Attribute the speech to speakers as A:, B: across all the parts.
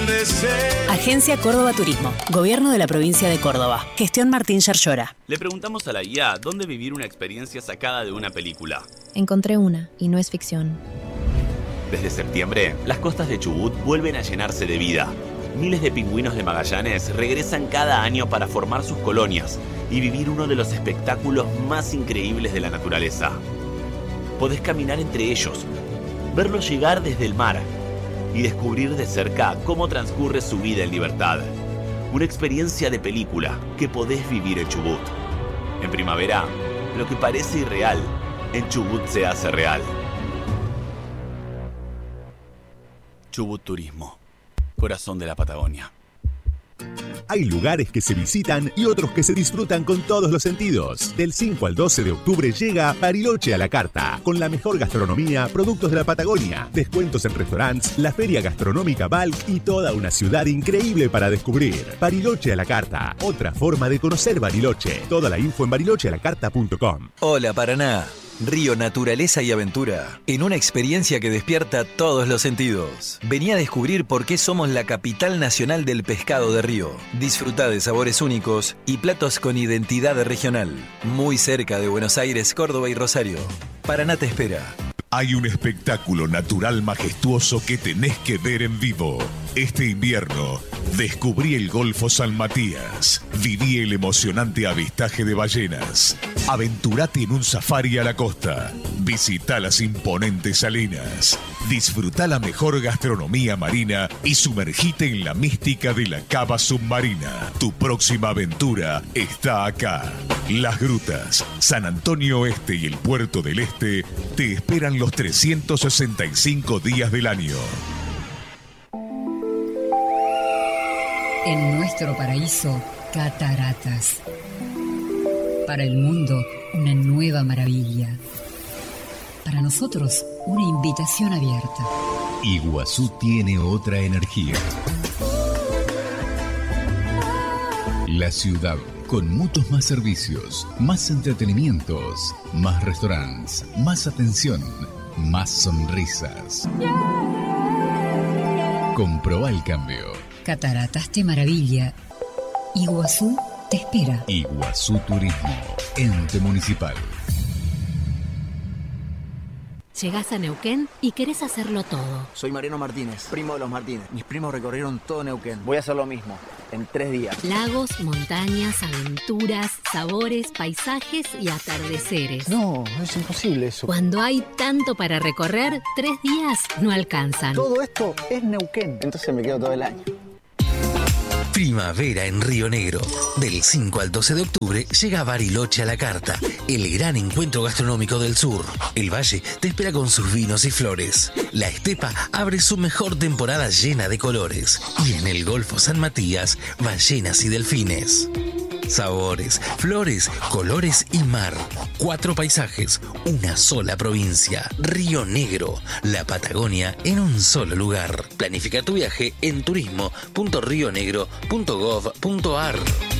A: atardecer.
B: Agencia Córdoba Turismo. Gobierno de la provincia de Córdoba. Gestión Martín Yarlora.
C: Le preguntamos a la guía dónde vivir una experiencia sacada de una película.
D: Encontré una, y no es ficción.
C: Desde septiembre, las costas de Chubut vuelven a llenarse de vida. Miles de pingüinos de Magallanes regresan cada año para formar sus colonias y vivir uno de los espectáculos más increíbles de la naturaleza. Podés caminar entre ellos, verlos llegar desde el mar y descubrir de cerca cómo transcurre su vida en libertad. Una experiencia de película que podés vivir en Chubut. En primavera, lo que parece irreal, en Chubut se hace real. Chubut Turismo, corazón de la Patagonia.
E: Hay lugares que se visitan y otros que se disfrutan con todos los sentidos. Del 5 al 12 de octubre llega Bariloche a la carta, con la mejor gastronomía, productos de la Patagonia, descuentos en restaurantes, la feria gastronómica Balk y toda una ciudad increíble para descubrir. Bariloche a la carta, otra forma de conocer Bariloche. Toda la info en barilochealacarta.com.
F: Hola Paraná. Río, naturaleza y aventura, en una experiencia que despierta todos los sentidos. Vení a descubrir por qué somos la capital nacional del pescado de río. Disfruta de sabores únicos y platos con identidad regional. Muy cerca de Buenos Aires, Córdoba y Rosario. Paraná te espera.
G: Hay un espectáculo natural majestuoso que tenés que ver en vivo. Este invierno, descubrí el Golfo San Matías. Viví el emocionante avistaje de ballenas. Aventurate en un safari a la costa. Visita las imponentes salinas. Disfruta la mejor gastronomía marina y sumergite en la mística de la cava submarina. Tu próxima aventura está acá. Las Grutas, San Antonio Este y el Puerto del Este te esperan los 365 días del año.
H: En nuestro paraíso, cataratas. Para el mundo, una nueva maravilla. Para nosotros, una invitación abierta.
I: Iguazú tiene otra energía. La ciudad, con muchos más servicios, más entretenimientos, más restaurantes, más atención, más sonrisas. Comprobá el cambio.
H: Cataratas te maravilla. Iguazú te espera.
I: Iguazú Turismo, ente municipal.
J: Llegás a Neuquén y querés hacerlo todo.
K: Soy Mariano Martínez, primo de los Martínez. Mis primos recorrieron todo Neuquén. Voy a hacer lo mismo, en 3 días.
J: Lagos, montañas, aventuras, sabores, paisajes y atardeceres.
K: No, es imposible eso.
J: Cuando hay tanto para recorrer, 3 días no alcanzan.
K: Todo esto es Neuquén. Entonces me quedo todo el año.
L: Primavera en Río Negro. Del 5 al 12 de octubre llega Bariloche a la carta, el gran encuentro gastronómico del sur. El valle te espera con sus vinos y flores. La estepa abre su mejor temporada llena de colores. Y en el Golfo San Matías, ballenas y delfines. Sabores, flores, colores y mar. 4 paisajes, una sola provincia. Río Negro, la Patagonia en un solo lugar. Planifica tu viaje en turismo.rionegro.gov.ar.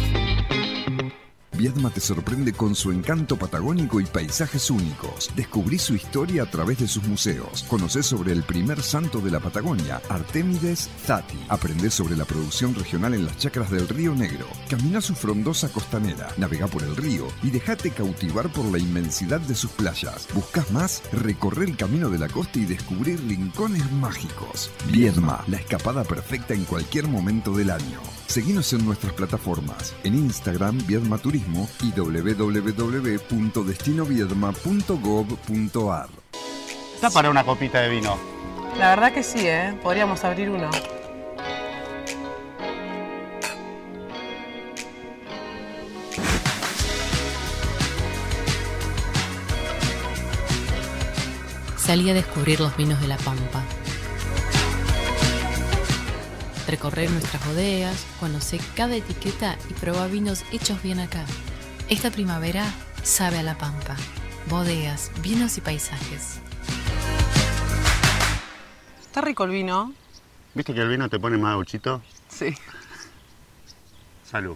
M: Viedma te sorprende con su encanto patagónico y paisajes únicos. Descubrí su historia a través de sus museos. Conocé sobre el primer santo de la Patagonia, Artémides Tati. Aprendé sobre la producción regional en las chacras del Río Negro. Camina su frondosa costanera, navega por el río y déjate cautivar por la inmensidad de sus playas. ¿Buscas más? Recorre el camino de la costa y descubrir rincones mágicos. Viedma, la escapada perfecta en cualquier momento del año. Seguinos en nuestras plataformas, en Instagram Viedma Turismo y www.destinoviedma.gov.ar.
N: Está para una copita de vino.
O: La verdad que sí, podríamos abrir uno.
P: Salí a descubrir los vinos de La Pampa. Recorrer nuestras bodegas, conocer cada etiqueta y probar vinos hechos bien acá. Esta primavera sabe a La Pampa. Bodegas, vinos y paisajes.
O: Está rico el vino.
N: ¿Viste que el vino te pone más gauchito?
O: Sí.
N: Salud.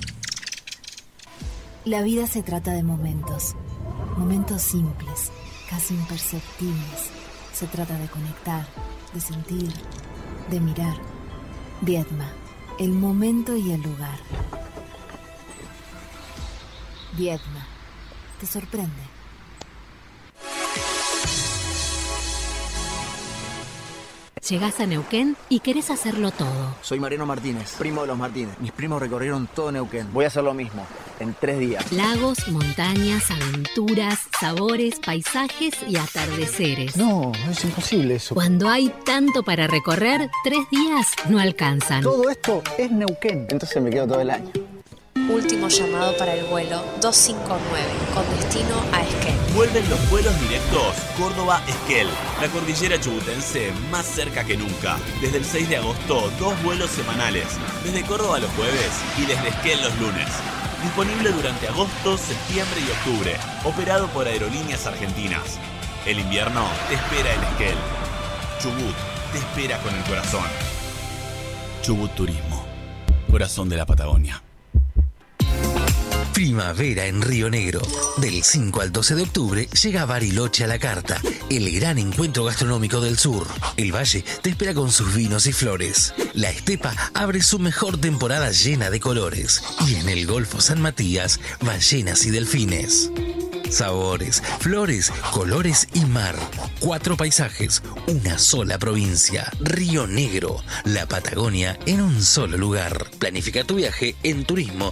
D: La vida se trata de momentos. Momentos simples, casi imperceptibles. Se trata de conectar, de sentir, de mirar. Viedma, el momento y el lugar. Viedma, te sorprende.
J: Llegás a Neuquén y querés hacerlo todo.
K: Soy Mariano Martínez, primo de los Martínez. Mis primos recorrieron todo Neuquén. Voy a hacer lo mismo, en 3 días.
J: Lagos, montañas, aventuras, sabores, paisajes y atardeceres.
A: No, es imposible eso.
J: Cuando hay tanto para recorrer, 3 días no alcanzan.
A: Todo esto es Neuquén.
K: Entonces me quedo todo el año.
Q: Último llamado para el vuelo 259, con destino a Esquel.
C: Vuelven los vuelos directos Córdoba-Esquel, la cordillera chubutense más cerca que nunca. Desde el 6 de agosto, 2 vuelos semanales, desde Córdoba los jueves y desde Esquel los lunes. Disponible durante agosto, septiembre y octubre, operado por Aerolíneas Argentinas. El invierno te espera en Esquel. Chubut te espera con el corazón. Chubut Turismo, corazón de la Patagonia.
L: Primavera en Río Negro. Del 5 al 12 de octubre llega Bariloche a la carta, el gran encuentro gastronómico del sur. El valle te espera con sus vinos y flores. La estepa abre su mejor temporada llena de colores. Y en el Golfo San Matías, ballenas y delfines. Sabores, flores, colores y mar. 4 paisajes, una sola provincia. Río Negro, la Patagonia en un solo lugar. Planifica tu viaje en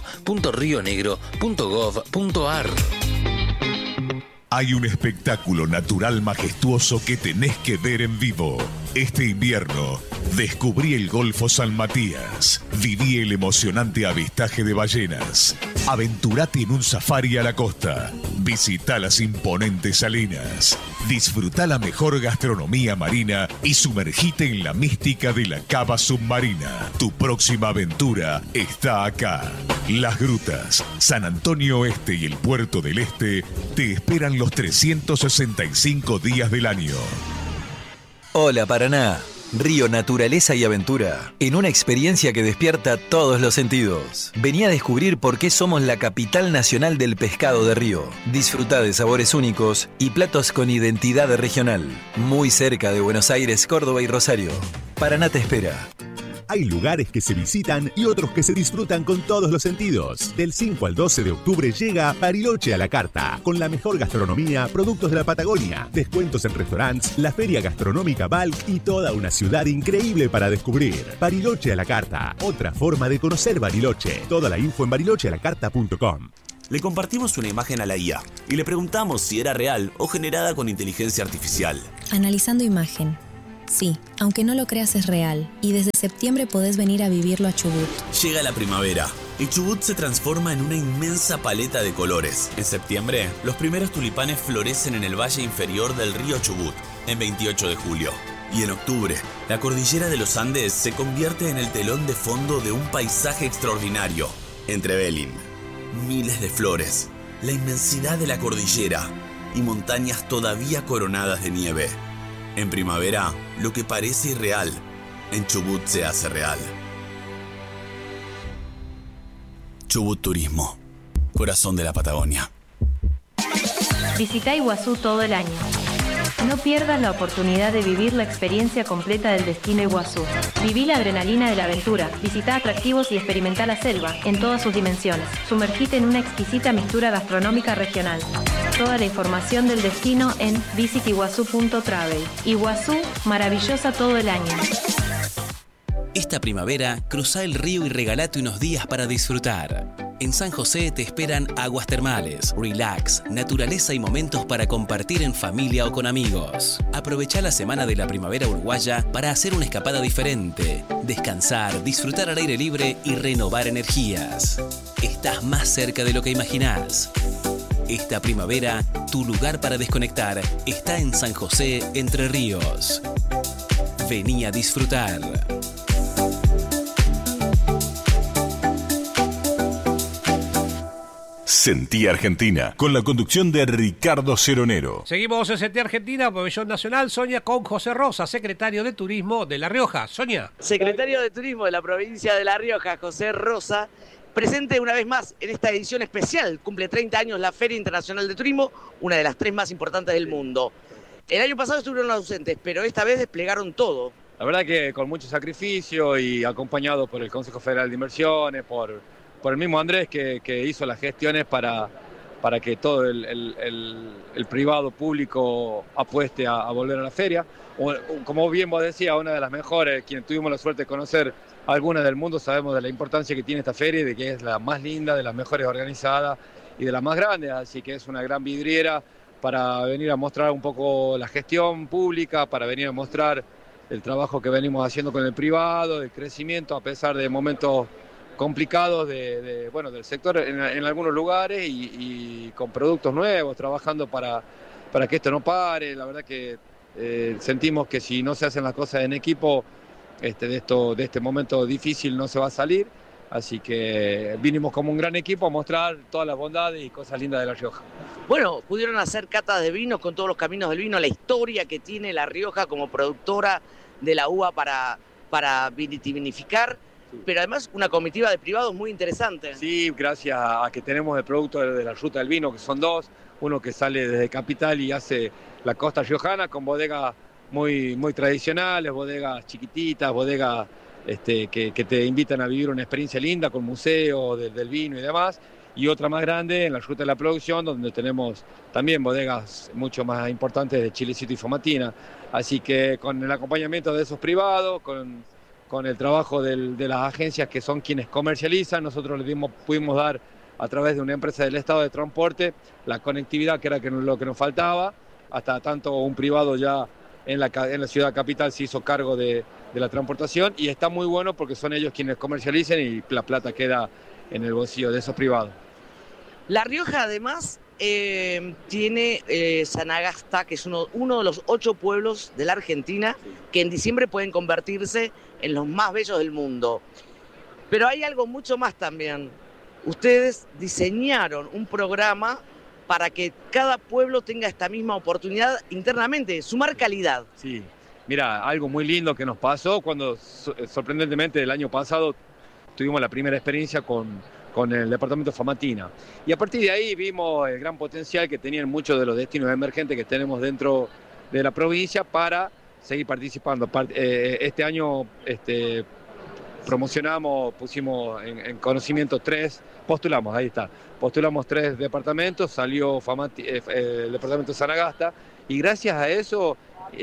L: turismo.rionegro.gov.ar.
G: Hay un espectáculo natural majestuoso que tenés que ver en vivo. Este invierno, descubrí el Golfo San Matías. Viví el emocionante avistaje de ballenas. Aventurate en un safari a la costa. Visita las imponentes salinas. Disfruta la mejor gastronomía marina y sumergite en la mística de la cava submarina. Tu próxima aventura está acá. Las Grutas, San Antonio Oeste y el Puerto del Este te esperan los 365 días del año.
F: Hola Paraná, Río Naturaleza y Aventura, en una experiencia que despierta todos los sentidos. Vení a descubrir por qué somos la capital nacional del pescado de río. Disfruta de sabores únicos y platos con identidad regional. Muy cerca de Buenos Aires, Córdoba y Rosario. Paraná te espera.
E: Hay lugares que se visitan y otros que se disfrutan con todos los sentidos. Del 5 al 12 de octubre llega Bariloche a la carta, con la mejor gastronomía, productos de la Patagonia, descuentos en restaurantes, la feria gastronómica Balk y toda una ciudad increíble para descubrir. Bariloche a la carta, otra forma de conocer Bariloche. Toda la info en barilochealacarta.com.
C: Le compartimos una imagen a la IA y le preguntamos si era real o generada con inteligencia artificial.
D: Analizando imagen. Sí, aunque no lo creas es real, y desde septiembre podés venir a vivirlo a Chubut.
C: Llega la primavera y Chubut se transforma en una inmensa paleta de colores. En septiembre, los primeros tulipanes florecen en el valle inferior del río Chubut, en 28 de julio. Y en octubre, la cordillera de los Andes se convierte en el telón de fondo de un paisaje extraordinario. Entre Belín, miles de flores, la inmensidad de la cordillera y montañas todavía coronadas de nieve. En primavera, lo que parece irreal, en Chubut se hace real. Chubut Turismo, corazón de la Patagonia.
R: Visita Iguazú todo el año. No pierdas la oportunidad de vivir la experiencia completa del destino Iguazú. Viví la adrenalina de la aventura, visita atractivos y experimenta la selva en todas sus dimensiones. Sumergite en una exquisita mixtura gastronómica regional. Toda la información del destino en visitiguazú.travel. Iguazú, maravillosa todo el año.
S: Esta primavera, cruzá el río y regalate unos días para disfrutar. En San José te esperan aguas termales, relax, naturaleza y momentos para compartir en familia o con amigos. Aprovechá la semana de la primavera uruguaya para hacer una escapada diferente, descansar, disfrutar al aire libre y renovar energías. Estás más cerca de lo que imaginás. Esta primavera, tu lugar para desconectar está en San José, Entre Ríos. Vení a disfrutar.
G: Sentí Argentina, con la conducción de Ricardo Ceronero.
T: Seguimos en Sentí Argentina, Pabellón Nacional. Sonia con José Rosa, secretario de Turismo de La Rioja. Sonia.
U: Secretario de Turismo de la provincia de La Rioja, José Rosa. Presente una vez más en esta edición especial, cumple 30 años la Feria Internacional de Turismo, una de las 3 más importantes del mundo. El año pasado estuvieron ausentes, pero esta vez desplegaron todo.
V: La verdad que con mucho sacrificio y acompañado por el Consejo Federal de Inversiones, por el mismo Andrés que hizo las gestiones para que todo el privado público apueste a volver a la feria. Como bien vos decías, una de las mejores, quienes tuvimos la suerte de conocer algunas del mundo, sabemos de la importancia que tiene esta feria y de que es la más linda, de las mejores organizadas y de las más grandes, así que es una gran vidriera para venir a mostrar un poco la gestión pública, para venir a mostrar el trabajo que venimos haciendo con el privado, el crecimiento a pesar de momentos complicados del sector en algunos lugares y con productos nuevos, trabajando para que esto no pare. La verdad que sentimos que si no se hacen las cosas en equipo, de este momento difícil no se va a salir, así que vinimos como un gran equipo a mostrar todas las bondades y cosas lindas de La Rioja.
U: Bueno, pudieron hacer catas de vinos con todos los caminos del vino, la historia que tiene La Rioja como productora de la uva para vitivinificar, pero además una comitiva de privados muy interesante.
V: Sí, gracias a que tenemos el producto de la Ruta del Vino, que son 2, uno que sale desde Capital y hace la costa riojana con bodegas muy tradicionales, bodegas chiquititas, bodegas que te invitan a vivir una experiencia linda con museo del vino y demás, y otra más grande en la Ruta de la Producción, donde tenemos también bodegas mucho más importantes de Chilecito y Famatina. Así que con el acompañamiento de esos privados, con el trabajo de las agencias que son quienes comercializan, nosotros pudimos dar a través de una empresa del Estado de Transporte la conectividad que era lo que nos faltaba, hasta tanto un privado ya en la ciudad capital se hizo cargo de la transportación, y está muy bueno porque son ellos quienes comercializan y la plata queda en el bolsillo de esos privados.
U: La Rioja además tiene Sanagasta, que es uno de los 8 pueblos de la Argentina que en diciembre pueden convertirse en los más bellos del mundo. Pero hay algo mucho más también. Ustedes diseñaron un programa para que cada pueblo tenga esta misma oportunidad internamente, sumar calidad.
V: Sí, mira, algo muy lindo que nos pasó cuando sorprendentemente el año pasado tuvimos la primera experiencia con el departamento Famatina. Y a partir de ahí vimos el gran potencial que tenían muchos de los destinos emergentes que tenemos dentro de la provincia para seguir participando. Este año promocionamos, pusimos en conocimiento 3, postulamos 3 departamentos, salió el departamento de Sanagasta, y gracias a eso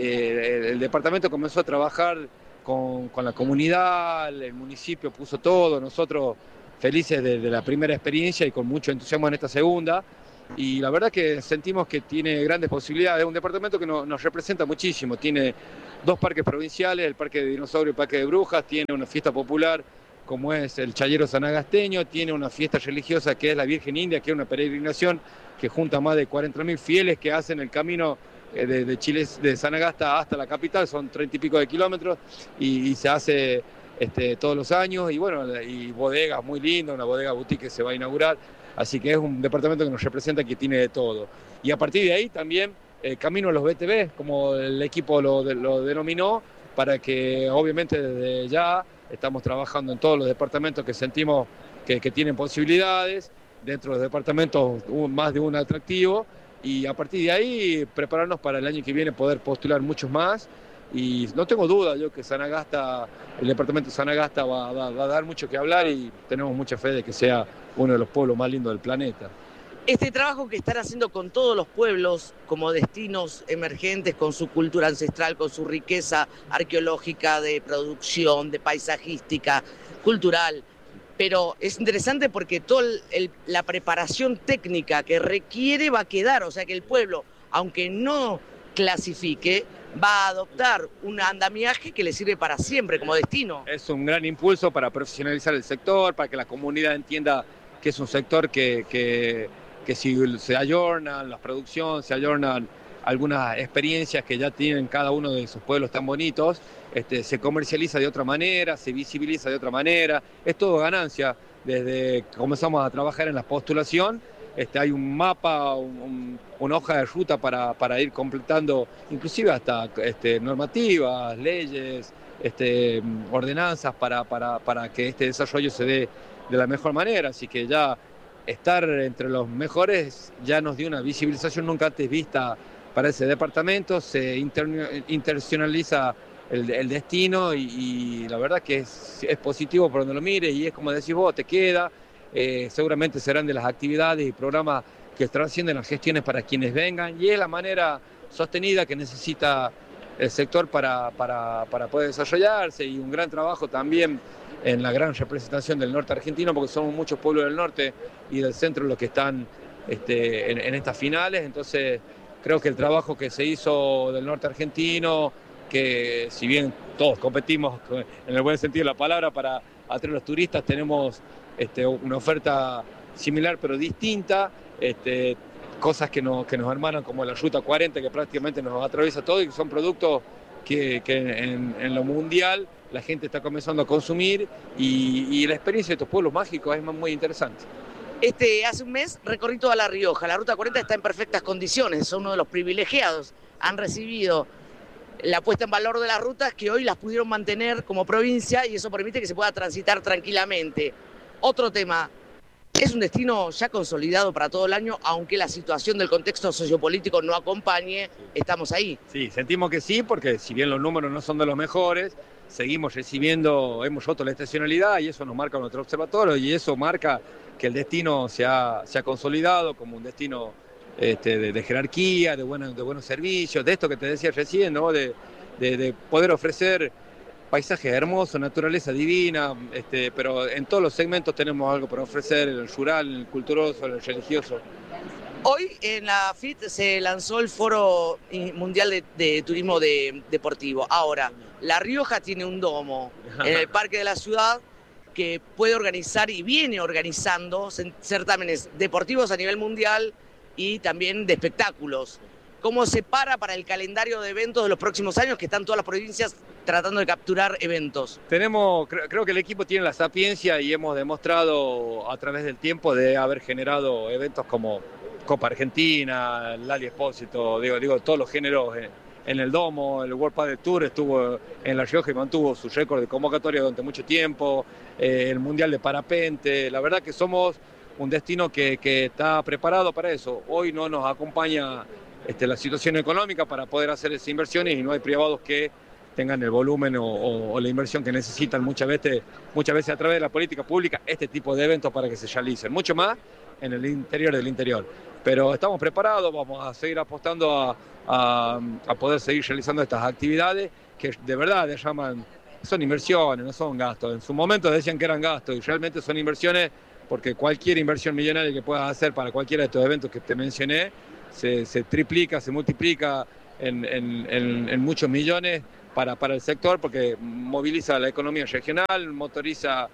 V: el departamento comenzó a trabajar con la comunidad, el municipio puso todo, nosotros felices de la primera experiencia y con mucho entusiasmo en esta segunda, y la verdad que sentimos que tiene grandes posibilidades. Es un departamento que nos representa muchísimo, tiene 2 parques provinciales, el Parque de Dinosaurio y el Parque de Brujas, tiene una fiesta popular como es el Chayero Sanagasteño, tiene una fiesta religiosa que es la Virgen India, que es una peregrinación que junta más de 40.000 fieles que hacen el camino de Chile, de Sanagasta hasta la capital, son 30 y pico de kilómetros, y se hace todos los años, y bueno, y bodegas muy lindas, una bodega boutique que se va a inaugurar, así que es un departamento que nos representa, que tiene de todo. Y a partir de ahí también camino a los BTV, como el equipo lo denominó, para que obviamente desde ya estamos trabajando en todos los departamentos que sentimos que tienen posibilidades, dentro de los departamentos más de un atractivo, y a partir de ahí prepararnos para el año que viene poder postular muchos más. Y no tengo duda yo que el departamento de Sanagasta va a dar mucho que hablar, y tenemos mucha fe de que sea uno de los pueblos más lindos del planeta.
U: Este trabajo que están haciendo con todos los pueblos como destinos emergentes, con su cultura ancestral, con su riqueza arqueológica, de producción, de paisajística, cultural, pero es interesante porque toda la preparación técnica que requiere va a quedar, o sea que el pueblo, aunque no clasifique, va a adoptar un andamiaje que le sirve para siempre como destino.
V: Es un gran impulso para profesionalizar el sector, para que la comunidad entienda que es un sector que si se ayornan las producciones, se ayornan algunas experiencias que ya tienen cada uno de sus pueblos tan bonitos, se comercializa de otra manera, se visibiliza de otra manera, es todo ganancia. Desde que comenzamos a trabajar en la postulación, hay un mapa, una hoja de ruta para ir completando, inclusive hasta normativas, leyes, ordenanzas para que este desarrollo se dé la mejor manera, así que ya estar entre los mejores ya nos dio una visibilización nunca antes vista para ese departamento, se internacionaliza el destino y la verdad que es positivo por donde lo mire y es como decís vos, te queda, seguramente serán de las actividades y programas que trascienden las gestiones para quienes vengan y es la manera sostenida que necesita el sector para poder desarrollarse y un gran trabajo también en la gran representación del norte argentino porque somos muchos pueblos del norte y del centro los que están en estas finales, entonces creo que el trabajo que se hizo del norte argentino, que si bien todos competimos en el buen sentido de la palabra para atraer a los turistas, tenemos una oferta similar pero distinta, cosas que nos hermanan como la Ruta 40 que prácticamente nos atraviesa todo y que son productos que en lo mundial la gente está comenzando a consumir y la experiencia de estos pueblos mágicos es muy interesante.
U: Hace un mes recorrí toda La Rioja, la Ruta 40 está en perfectas condiciones, son uno de los privilegiados, han recibido la puesta en valor de las rutas que hoy las pudieron mantener como provincia y eso permite que se pueda transitar tranquilamente. Otro tema, es un destino ya consolidado para todo el año, aunque la situación del contexto sociopolítico no acompañe, estamos ahí.
V: Sí, sentimos que sí, porque si bien los números no son de los mejores, seguimos recibiendo, hemos roto la estacionalidad y eso nos marca nuestro observatorio y eso marca que el destino se ha consolidado como un destino de jerarquía, de buenos servicios, de esto que te decía recién, ¿no? de poder ofrecer paisajes hermosos, naturaleza divina, pero en todos los segmentos tenemos algo para ofrecer, en el rural, en el culturoso, en el religioso.
U: Hoy en la FIT se lanzó el Foro Mundial de Turismo Deportivo. Ahora, La Rioja tiene un domo en el Parque de la Ciudad que puede organizar y viene organizando certámenes deportivos a nivel mundial y también de espectáculos. ¿Cómo se para el calendario de eventos de los próximos años que están todas las provincias tratando de capturar eventos?
V: Creo que el equipo tiene la sapiencia y hemos demostrado a través del tiempo de haber generado eventos como Copa Argentina, Lali Espósito, digo todos los géneros en el domo, el World Padel Tour estuvo en La Rioja y mantuvo su récord de convocatoria durante mucho tiempo, el Mundial de Parapente, la verdad que somos un destino que está preparado para eso. Hoy no nos acompaña la situación económica para poder hacer esas inversiones y no hay privados que tengan el volumen o la inversión que necesitan muchas veces a través de la política pública este tipo de eventos para que se realicen, mucho más en el interior del interior. Pero estamos preparados, vamos a seguir apostando a poder seguir realizando estas actividades que de verdad son inversiones, no son gastos. En su momento decían que eran gastos y realmente son inversiones porque cualquier inversión millonaria que puedas hacer para cualquiera de estos eventos que te mencioné se triplica, se multiplica en muchos millones para el sector porque moviliza la economía regional, motoriza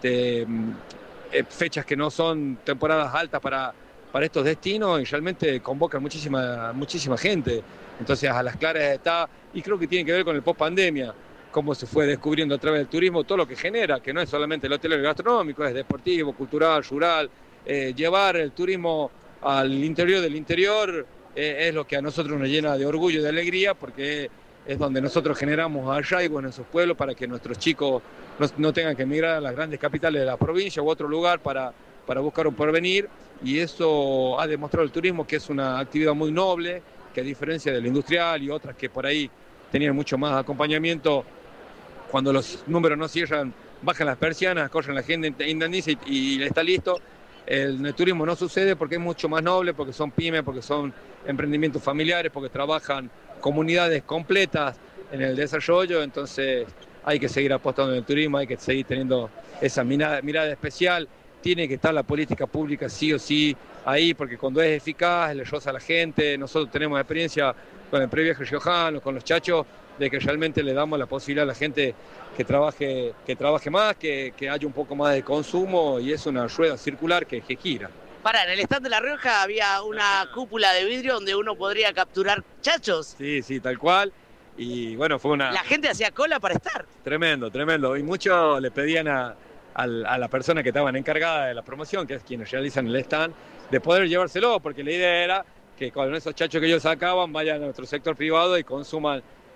V: fechas que no son temporadas altas para estos destinos y realmente convoca muchísima gente. Entonces a las claras está, y creo que tiene que ver con el post-pandemia, cómo se fue descubriendo a través del turismo todo lo que genera, que no es solamente el hotelero y gastronómico, es deportivo, cultural, rural, llevar el turismo al interior del interior es lo que a nosotros nos llena de orgullo y de alegría porque es donde nosotros generamos arraigo en esos pueblos para que nuestros chicos no tengan que emigrar a las grandes capitales de la provincia u otro lugar para buscar un porvenir y eso ha demostrado el turismo que es una actividad muy noble, que a diferencia del industrial y otras que por ahí tenían mucho más acompañamiento, cuando los números no cierran, bajan las persianas, corren la gente, indemniza y está listo. En el turismo no sucede porque es mucho más noble, porque son pymes, porque son emprendimientos familiares, porque trabajan comunidades completas en el desarrollo, entonces hay que seguir apostando en el turismo, hay que seguir teniendo esa mirada especial, tiene que estar la política pública sí o sí ahí, porque cuando es eficaz, le roza a la gente, nosotros tenemos experiencia con el previaje riojano, con los chachos, de que realmente le damos la posibilidad a la gente que trabaje más, que haya un poco más de consumo y es una rueda circular que gira.
U: En el stand de La Rioja había una cúpula de vidrio donde uno podría capturar chachos.
V: Sí, tal cual. Y bueno, fue una...
U: La gente hacía cola para estar.
V: Tremendo. Y muchos le pedían a la persona que estaban encargada de la promoción, que es quienes realizan el stand, de poder llevárselo, porque la idea era que con esos chachos que ellos sacaban vayan a nuestro sector privado y consuman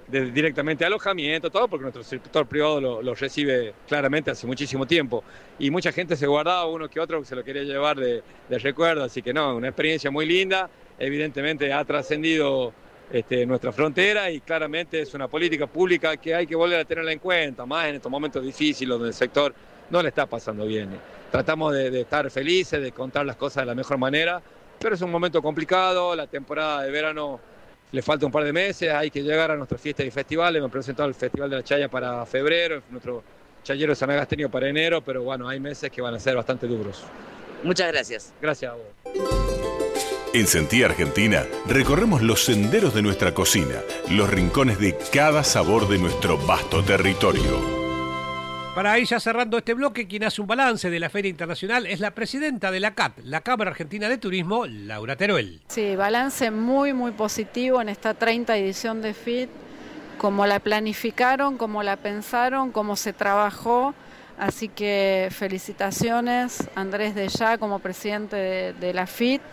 V: directamente alojamiento, todo, porque nuestro sector privado lo recibe claramente hace muchísimo tiempo. Y mucha gente se guardaba, uno que otro que se lo quería llevar de recuerdo, así que no, una experiencia muy linda, evidentemente ha trascendido nuestra frontera y claramente es una política pública que hay que volver a tenerla en cuenta, más en estos momentos difíciles donde el sector no le está pasando bien. Tratamos de estar felices, de contar las cosas de la mejor manera, pero es un momento complicado, la temporada de verano le falta un par de meses, hay que llegar a nuestras fiestas y festivales. Me he presentado al Festival de la Chaya para febrero, nuestro chayero sanagasteño para enero, pero bueno, hay meses que van a ser bastante duros.
U: Muchas gracias.
V: Gracias a vos.
G: En Sentí Argentina recorremos los senderos de nuestra cocina, los rincones de cada sabor de nuestro vasto territorio.
T: Para ir ya cerrando este bloque, quien hace un balance de la Feria Internacional es la presidenta de la CAT, la Cámara Argentina de Turismo, Laura Teruel.
B: Sí, balance muy positivo en esta 30 edición de FIT, como la planificaron, como la pensaron, como se trabajó. Así que felicitaciones, Andrés de Ya como presidente de la FIT,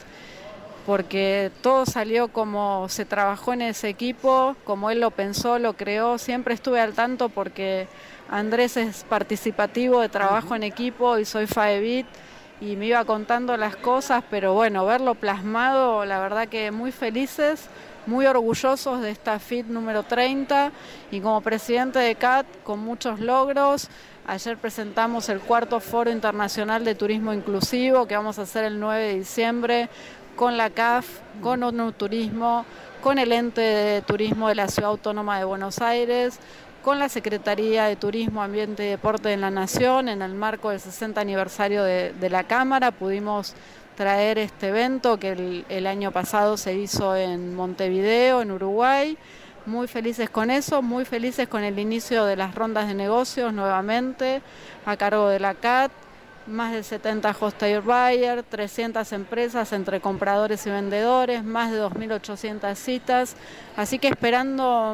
B: porque todo salió como se trabajó en ese equipo, como él lo pensó, lo creó. Siempre estuve al tanto porque Andrés es participativo de trabajo en equipo y soy FAEBIT y me iba contando las cosas, pero bueno, verlo plasmado, la verdad que muy felices, muy orgullosos de esta FIT número 30 y como presidente de CAT con muchos logros. Ayer presentamos el 4º Foro Internacional de Turismo Inclusivo que vamos a hacer el 9 de diciembre con la CAF, con ONU Turismo, con el Ente de Turismo de la Ciudad Autónoma de Buenos Aires, con la Secretaría de Turismo, Ambiente y Deporte de la Nación. En el marco del 60 aniversario de la Cámara pudimos traer este evento que el año pasado se hizo en Montevideo, en Uruguay. Muy felices con eso, muy felices con el inicio de las rondas de negocios nuevamente a cargo de la CAT. Más de 70 hostile buyers, 300 empresas entre compradores y vendedores, más de 2.800 citas. Así que esperando,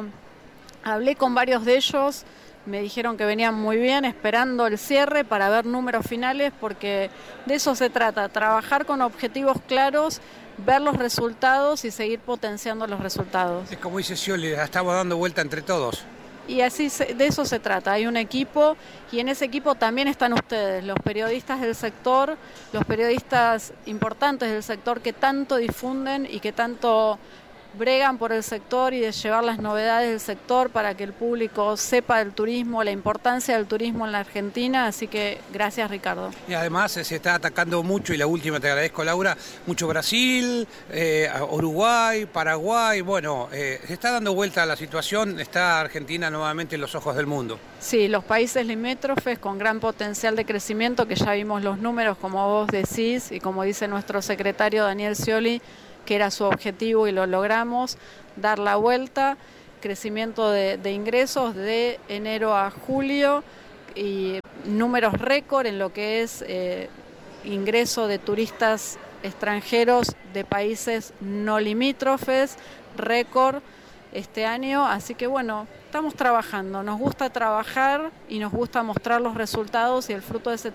B: hablé con varios de ellos, me dijeron que venían muy bien, esperando el cierre para ver números finales, porque de eso se trata, trabajar con objetivos claros, ver los resultados y seguir potenciando los resultados.
T: Es como dice Scioli, la estamos dando vuelta entre todos.
B: Y así de eso se trata, hay un equipo y en ese equipo también están ustedes, los periodistas del sector, los periodistas importantes del sector que tanto difunden y que tanto bregan por el sector y de llevar las novedades del sector para que el público sepa del turismo, la importancia del turismo en la Argentina, así que gracias Ricardo.
T: Y además se está atacando mucho, y la última te agradezco Laura, mucho Brasil, Uruguay, Paraguay, bueno, se está dando vuelta a la situación, está Argentina nuevamente en los ojos del mundo.
B: Sí, los países limítrofes con gran potencial de crecimiento, que ya vimos los números como vos decís y como dice nuestro secretario Daniel Scioli, que era su objetivo y lo logramos, dar la vuelta, crecimiento de ingresos de enero a julio y números récord en lo que es ingreso de turistas extranjeros de países no limítrofes, récord este año, así que bueno, estamos trabajando, nos gusta trabajar y nos gusta mostrar los resultados y el fruto de ese